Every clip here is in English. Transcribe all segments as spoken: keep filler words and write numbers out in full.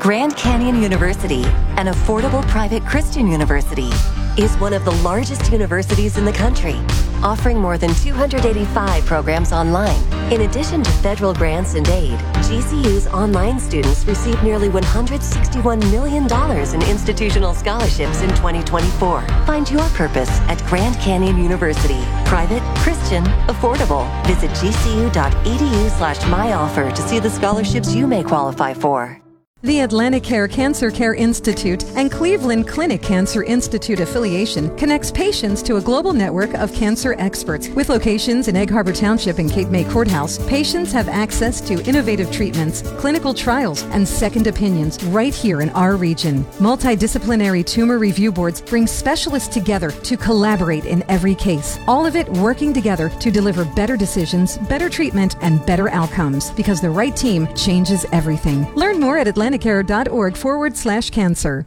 Grand Canyon University, an affordable private Christian university, is one of the largest universities in the country, offering more than two hundred eighty-five programs online. In addition to federal grants and aid, G C U's online students received nearly one hundred sixty-one million dollars in institutional scholarships in twenty twenty-four. Find your purpose at Grand Canyon University. Private, Christian, affordable. Visit gcu.edu slash myoffer to see the scholarships you may qualify for. The AtlantiCare Cancer Care Institute and Cleveland Clinic Cancer Institute affiliation connects patients to a global network of cancer experts. With locations in Egg Harbor Township and Cape May Courthouse, patients have access to innovative treatments, clinical trials, and second opinions right here in our region. Multidisciplinary tumor review boards bring specialists together to collaborate in every case. All of it working together to deliver better decisions, better treatment, and better outcomes, because the right team changes everything. Learn more at atlanticare.org forward slash cancer.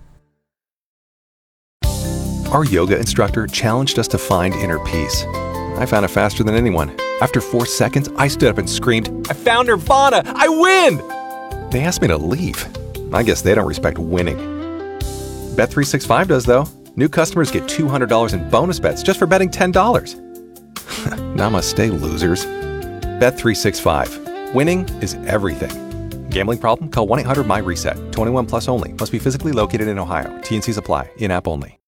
Our yoga instructor challenged us to find inner peace. I found it faster than anyone. After four seconds, I stood up and screamed, "I found Nirvana! I win!" They asked me to leave. I guess they don't respect winning. Bet three sixty-five does, though. New customers get two hundred dollars in bonus bets just for betting ten dollars. Namaste, losers. Bet three sixty-five. Winning is everything. Gambling problem? Call one eight hundred M Y RESET. twenty-one plus only. Must be physically located in Ohio. T and Cs apply. In-app only.